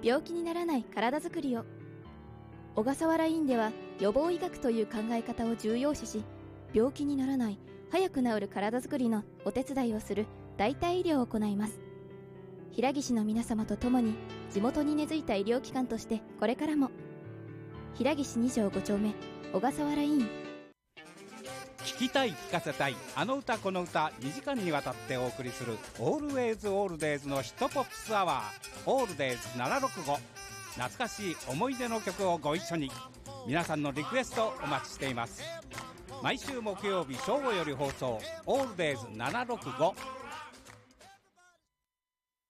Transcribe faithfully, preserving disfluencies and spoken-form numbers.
病気にならない体づくりを。小笠原医院では予防医学という考え方を重要視し、病気にならない早く治る体づくりのお手伝いをする代替医療を行います。平岸の皆様と共に地元に根付いた医療機関としてこれからも。平岸に条ご丁目小笠原医院。 聞きたい聞かせたいあの歌この歌にじかんにわたってお送りするオールウェイズオールデイズのヒットポップスアワー、オールデイズななろくご。懐かしい思い出の曲をご一緒に。皆さんのリクエストお待ちしています。毎週木曜日正午より放送、オールデイズななろくご。